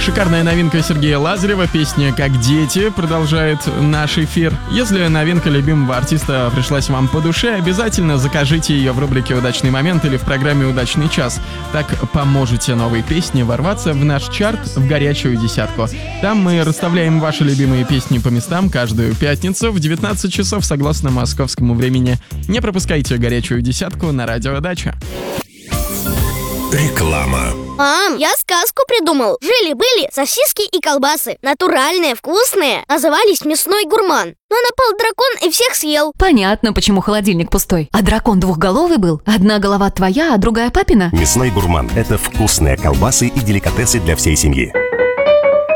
шикарная новинка Сергея Лазарева, песня «Как дети» продолжает наш эфир. Если новинка любимого артиста пришлась вам по душе, обязательно закажите ее в рубрике «Удачный момент» или в программе «Удачный час». Так поможете новой песне ворваться в наш чарт в горячую десятку. Там мы расставляем ваши любимые песни по местам каждую пятницу в 19 часов согласно московскому времени. Не пропускайте горячую десятку на радио Дача. Реклама. Мам, я сказку придумал. Жили-были сосиски и колбасы. Натуральные, вкусные. Назывались «Мясной гурман». Но напал дракон и всех съел. Понятно, почему холодильник пустой. А дракон двухголовый был? Одна голова твоя, а другая папина? Мясной гурман – это вкусные колбасы и деликатесы для всей семьи.